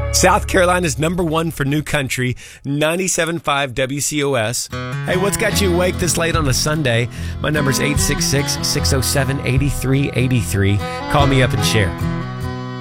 South Carolina's number one for new country, 97.5 WCOS. Hey, what's got you awake this late on a Sunday? My number's 866-607-8383. Call me up and share.